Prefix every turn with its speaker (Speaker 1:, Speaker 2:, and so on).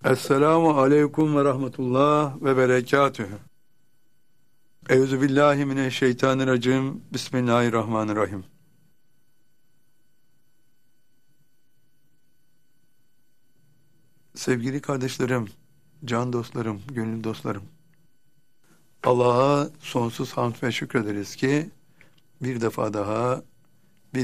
Speaker 1: Esselamu aleyküm ve rahmetullah ve berekatühü. Euzubillahimineşşeytanirracim. Bismillahirrahmanirrahim. Sevgili kardeşlerim, can dostlarım, gönül dostlarım. Allah'a sonsuz hamd ve şükrederiz ki bir defa daha